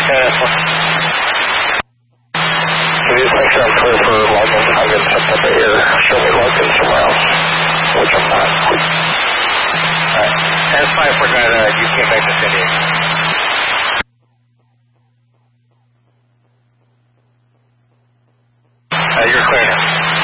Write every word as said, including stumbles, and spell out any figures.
that's fine. Can you just make sure I'm clear for logging? I'm getting something up here. Show me logged in somewhere else, which I'm not. Alright. That's fine if we're going to, you came back to San Diego. Uh, you're clear now.